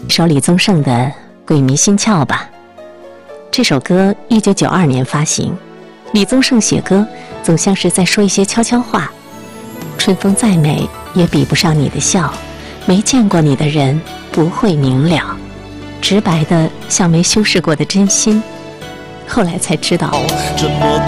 首李宗盛的《鬼迷心窍》吧。这首歌1992年发行，李宗盛写歌总像是在说一些悄悄话。春风再美也比不上你的笑，没见过你的人不会明了，直白的像没修饰过的真心。后来才知道， 这么